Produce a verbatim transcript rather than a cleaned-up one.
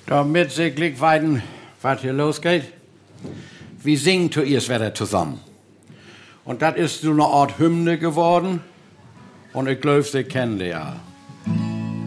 Damit sie gleich weiden, was hier losgeht, wir singen zuerst wieder zusammen. Und das ist so eine Art Hymne geworden. Und ich glaube, sie kennen die ja.